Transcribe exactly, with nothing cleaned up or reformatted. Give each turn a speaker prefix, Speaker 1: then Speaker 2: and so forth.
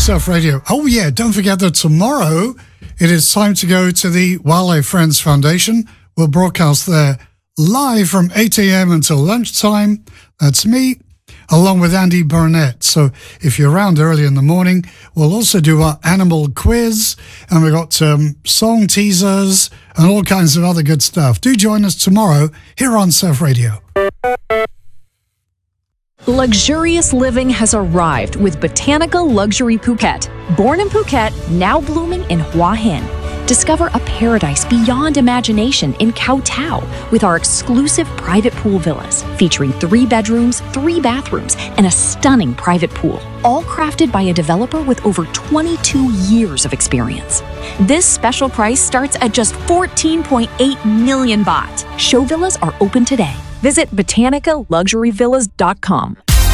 Speaker 1: Surf Radio. Oh, yeah, don't forget that tomorrow it is time to go to the Wildlife Friends Foundation. We'll broadcast there live from eight a.m. until lunchtime. That's me, along with Andy Burnett. So if you're around early in the morning, we'll also do our animal quiz, and we've got um, song teasers and all kinds of other good stuff. Do join us tomorrow here on Surf Radio.
Speaker 2: Luxurious living has arrived with Botanical Luxury Phuket. Born in Phuket, now blooming in Hua Hin. Discover a paradise beyond imagination in Koh Tao with our exclusive private pool villas featuring three bedrooms, three bathrooms, and a stunning private pool, all crafted by a developer with over twenty-two years of experience. This special price starts at just fourteen point eight million baht. Show villas are open today. Visit botanica luxury villas dot com.